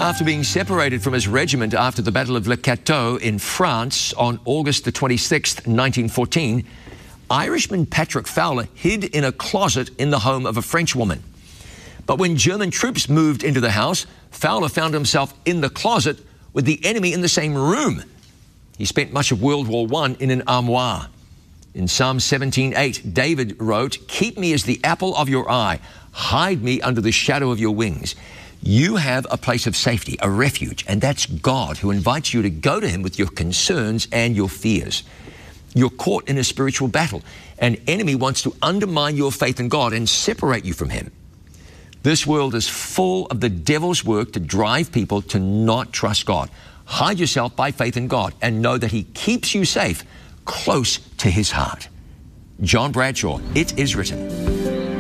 After being separated from his regiment after the Battle of Le Cateau in France on August the 26th, 1914, Irishman Patrick Fowler hid in a closet in the home of a French woman. But when German troops moved into the house, Fowler found himself in the closet with the enemy in the same room. He spent much of World War I in an armoire. In Psalm 17:8, David wrote, "Keep me as the apple of your eye. Hide me under the shadow of your wings." You have a place of safety, a refuge, and that's God, who invites you to go to him with your concerns and your fears. You're caught in a spiritual battle. An enemy wants to undermine your faith in God and separate you from him. This world is full of the devil's work to drive people to not trust God. Hide yourself by faith in God and know that he keeps you safe, close to his heart. John Bradshaw, It Is Written.